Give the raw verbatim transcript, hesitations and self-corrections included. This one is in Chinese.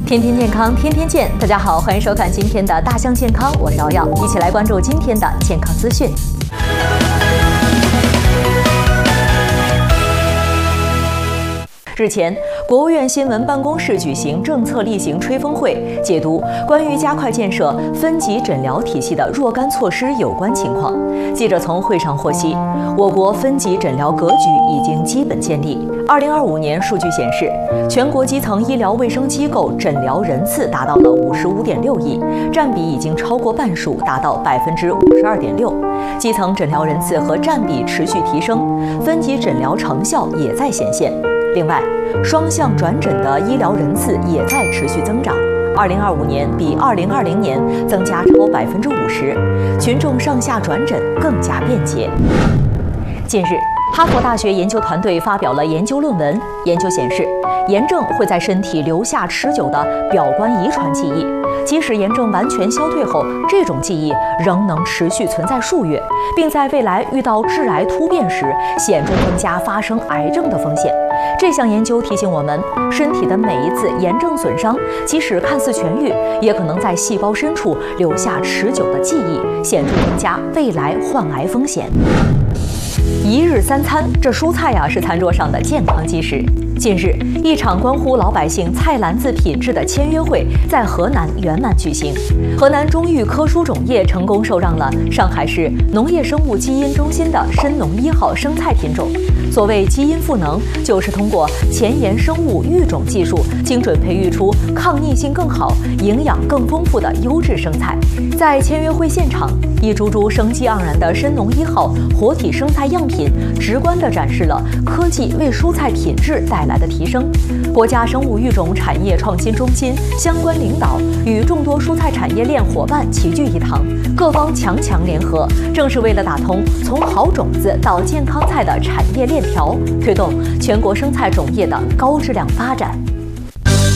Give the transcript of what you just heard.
天天健康，天天见。大家好，欢迎收看今天的大象健康，我是瑶瑶，一起来关注今天的健康资讯。日前，国务院新闻办公室举行政策例行吹风会，解读关于加快建设分级诊疗体系的若干措施有关情况。记者从会上获悉，我国分级诊疗格局已经基本建立。二零二五年数据显示，全国基层医疗卫生机构诊疗人次达到了五十五点六亿，占比已经超过半数，达到百分之五十二点六。基层诊疗人次和占比持续提升，分级诊疗成效也在显现。另外，双向转诊的医疗人次也在持续增长，二零二五年比二零二零年增加超百分之五十，群众上下转诊更加便捷。近日，哈佛大学研究团队发表了研究论文，研究显示，炎症会在身体留下持久的表观遗传记忆，即使炎症完全消退后，这种记忆仍能持续存在数月，并在未来遇到致癌突变时，显著增加发生癌症的风险。这项研究提醒我们，身体的每一次炎症损伤，即使看似痊愈，也可能在细胞深处留下持久的记忆，显著增加未来患癌风险。一日三餐，这蔬菜呀、啊、是餐桌上的健康基石。近日，一场关乎老百姓菜篮子品质的签约会在河南圆满举行。河南中育科殊种业成功受让了上海市农业生物基因中心的深农一号生菜品种。所谓基因赋能，就是通过前沿生物育种技术，精准培育出抗逆性更好、营养更丰富的优质生菜。在签约会现场，一株株生机盎然的深农一号活体生菜样品，直观地展示了科技为蔬菜品质带来的提升。国家生物育种产业创新中心相关领导与众多蔬菜产业链伙伴齐聚一堂，各方强强联合，正是为了打通从好种子到健康菜的产业链条，推动全国生菜种业的高质量发展。